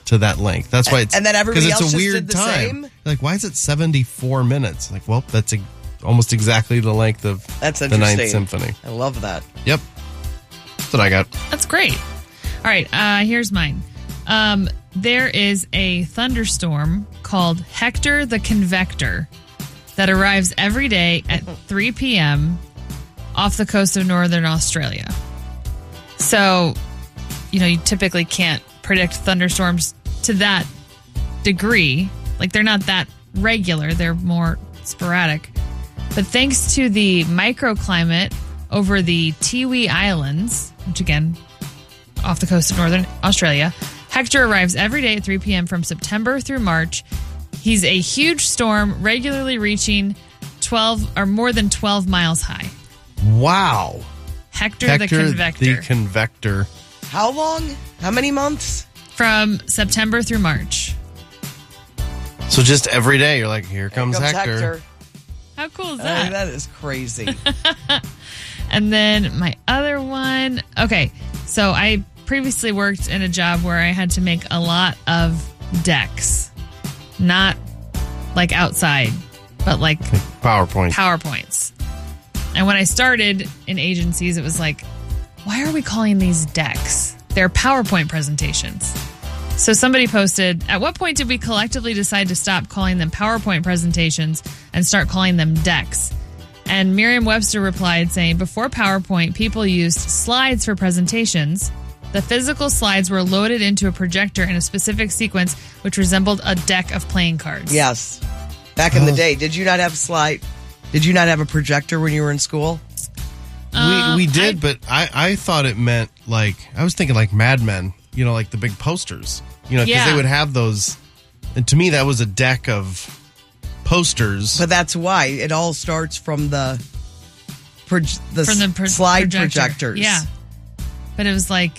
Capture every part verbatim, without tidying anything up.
to that length. That's why it's and then everybody it's else a just weird did the time. same? Like, why is it seventy-four minutes? Like, well, that's a, almost exactly the length of That's the interesting. Ninth Symphony. I love that. Yep. That's what I got. That's great. All right, uh, here's mine. Um, there is a thunderstorm called Hector the Convector that arrives every day at three p.m. off the coast of northern Australia. So, you know, you typically can't predict thunderstorms to that degree. Like, they're not that regular. They're more sporadic. But thanks to the microclimate over the Tiwi Islands, which again, off the coast of northern Australia, Hector arrives every day at three p.m. from September through March. He's a huge storm, regularly reaching twelve or more than twelve miles high. Wow. Hector, Hector the Convector. the Convector. How long? How many months? From September through March. So just every day, you're like, here comes, Here comes Hector. Hector. How cool is I that? mean, that is crazy. And then my other one. Okay, so I previously worked in a job where I had to make a lot of decks. Not like outside, but like PowerPoint. PowerPoints. And when I started in agencies, it was like, why are we calling these decks? They're PowerPoint presentations. So somebody posted, at what point did we collectively decide to stop calling them PowerPoint presentations and start calling them decks? And Merriam-Webster replied saying, before PowerPoint, people used slides for presentations. The physical slides were loaded into a projector in a specific sequence, which resembled a deck of playing cards. Yes. Back in the day, did you not have a slide? Did you not have a projector when you were in school? Um, we we did, I- but I, I thought it meant like, I was thinking like Mad Men, you know, like the big posters, you know, because Yeah. they would have those. And to me, that was a deck of posters. But that's why it all starts from the proj- the, From the pro- slide projector. projectors. Yeah. But it was like,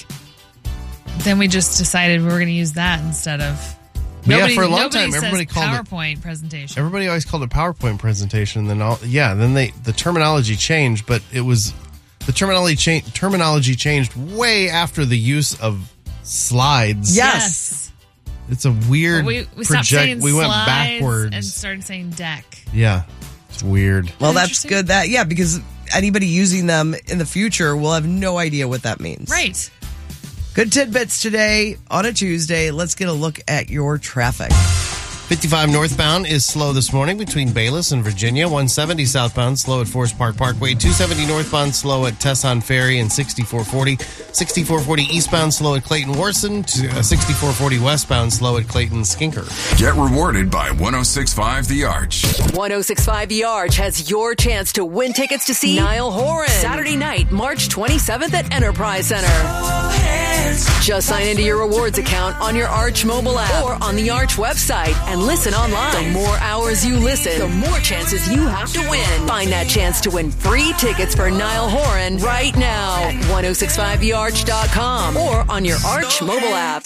then we just decided we were going to use that instead of. Yeah, for a long nobody time, says everybody called it- PowerPoint presentation. Everybody always called it PowerPoint presentation. And then all, yeah, then they the terminology changed, but it was the terminology cha- terminology changed way after the use of slides. Yes. It's a weird Well, we we stopped project. saying We went slides backwards. and started saying deck. Yeah, it's weird. Well, that's Interesting. good. That yeah, because anybody using them in the future will have no idea what that means. Right. Good tidbits today on a Tuesday. Let's get a look at your traffic. fifty-five northbound is slow this morning between Bayless and Virginia. one seventy southbound slow at Forest Park Parkway. two seventy northbound slow at Tesson Ferry and sixty-four forty. sixty-four forty eastbound slow at Clayton Warson. To, uh, sixty-four forty westbound slow at Clayton Skinker. Get rewarded by one oh six point five The Arch. one oh six point five The Arch has your chance to win tickets to see Niall Horan Saturday night, March twenty-seventh at Enterprise Center. Just sign into your rewards account on your Arch mobile app or on the Arch website and listen online. The more hours you listen, the more chances you have to win. Find that chance to win free tickets for Niall Horan right now. one oh six point five the arch dot com or on your Arch mobile app.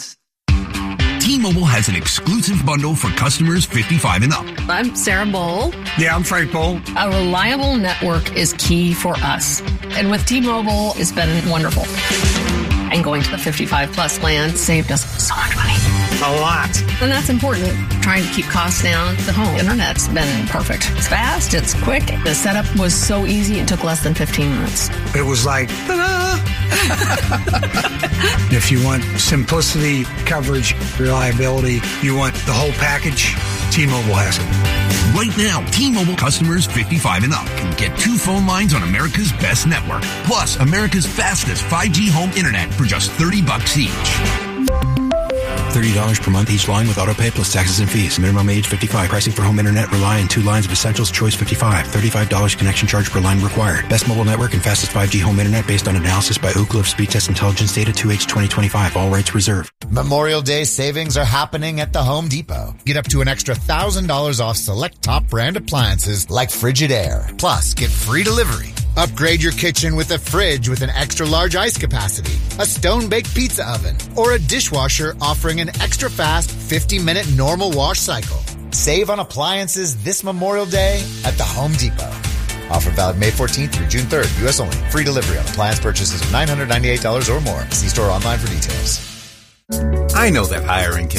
T-Mobile has an exclusive bundle for customers fifty-five and up. I'm Sarah Bowl. Yeah, I'm Frank Bowl. A reliable network is key for us. And with T-Mobile, it's been wonderful. And going to the fifty-five plus plan saved us so much money. A lot. And that's important. Trying to keep costs down. The home internet's been perfect. It's fast. It's quick. The setup was so easy. It took less than fifteen minutes. It was like, ta-da! If you want simplicity, coverage, reliability, you want the whole package, T-Mobile has it. Right now, T-Mobile customers fifty-five and up can get two phone lines on America's best network, plus America's fastest five G home internet for just thirty bucks each. thirty dollars per month each line with autopay plus taxes and fees. Minimum age fifty-five. Pricing for home internet rely on two lines of Essentials Choice fifty-five. thirty-five dollars connection charge per line required. Best mobile network and fastest five G home internet based on analysis by Ookla of Speed Test Intelligence Data two H twenty twenty-five. All rights reserved. Memorial Day savings are happening at the Home Depot. Get up to an extra one thousand dollars off select top brand appliances like Frigidaire. Plus, get free delivery. Upgrade your kitchen with a fridge with an extra large ice capacity, a stone-baked pizza oven, or a dishwasher offering an extra fast fifty minute normal wash cycle. Save on appliances this Memorial Day at the Home Depot. Offer valid May fourteenth through June third, U S only. Free delivery on appliance purchases of nine hundred ninety-eight dollars or more. See store or online for details. I know that hiring can